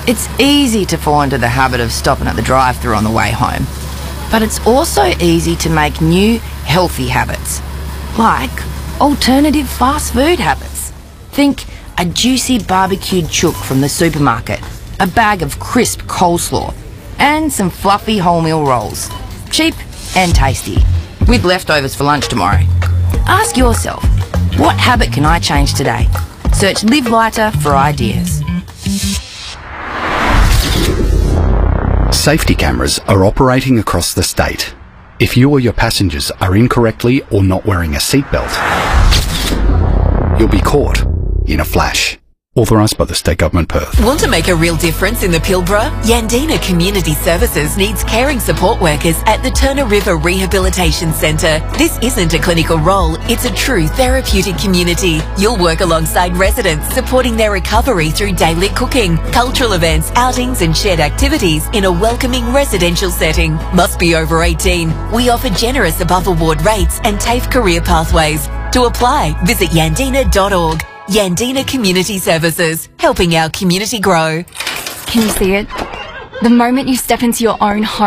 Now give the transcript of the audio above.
It's easy to fall into the habit of stopping at the drive-thru on the way home. But it's also easy to make new, healthy habits, like alternative fast food habits. Think a juicy barbecued chook from the supermarket, a bag of crisp coleslaw, and some fluffy wholemeal rolls. Cheap and tasty, with leftovers for lunch tomorrow. Ask yourself, what habit can I change today? Search Live Lighter for ideas. Safety cameras are operating across the state. If you or your passengers are incorrectly or not wearing a seatbelt, you'll be caught in a flash. Authorised by the State Government, Perth. Want to make a real difference in the Pilbara? Yandina Community Services needs caring support workers at the Turner River Rehabilitation Centre. This isn't a clinical role, it's a true therapeutic community. You'll work alongside residents, supporting their recovery through daily cooking, cultural events, outings and shared activities in a welcoming residential setting. Must be over 18. We offer generous above award rates and TAFE career pathways. To apply, visit yandina.org. Yandina Community Services, helping our community grow. Can you see it? The moment you step into your own home,